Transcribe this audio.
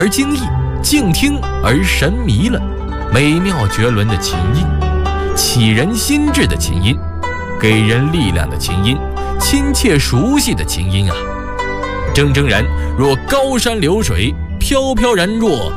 而惊异，静听而神迷了。美妙绝伦的琴音，启人心智的琴音，给人力量的琴音，亲切熟悉的琴音啊！铮铮然若高山流水，飘飘然若